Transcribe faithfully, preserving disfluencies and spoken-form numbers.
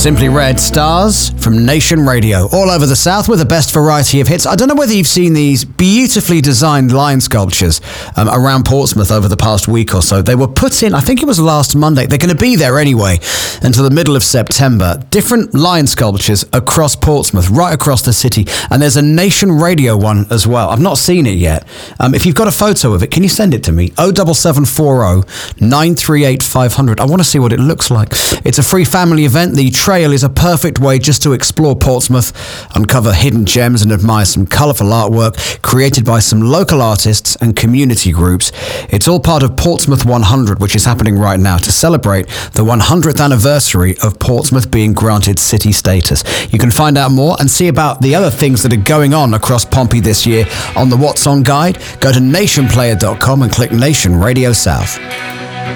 Simply Red Stars from Nation Radio, all over the South with the best variety of hits. I don't know whether you've seen these beautifully designed lion sculptures um, around Portsmouth over the past week or so. They were put in, I think it was last Monday. They're going to be there anyway until the middle of September. Different lion sculptures across Portsmouth, right across the city. And there's a Nation Radio one as well. I've not seen it yet. Um, if you've got a photo of it, can you send it to me? oh seven seven four oh, nine three eight, five hundred. I want to see what it looks like. It's a free family event. The trail is a perfect way just to explore Portsmouth, uncover hidden gems and admire some colourful artwork created by some local artists and community groups. It's all part of Portsmouth one hundred, which is happening right now to celebrate the one hundredth anniversary of Portsmouth being granted city status. You can find out more and see about the other things that are going on across Pompey this year on the What's On guide. Go to nation player dot com and click Nation Radio South.